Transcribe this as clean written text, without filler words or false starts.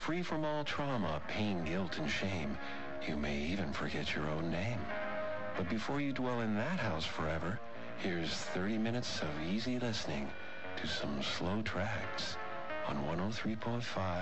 Free from all trauma, pain, guilt, and shame. You may even forget your own name. But before you dwell in that house forever, here's 30 minutes of easy listening to some slow tracks on 103.5